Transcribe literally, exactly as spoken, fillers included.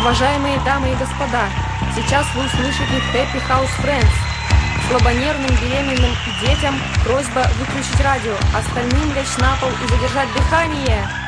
Уважаемые дамы и господа, сейчас вы услышите Happy House Friends. Слабонервным, беременным и детям просьба выключить радио, остальным лечь на пол и задержать дыхание.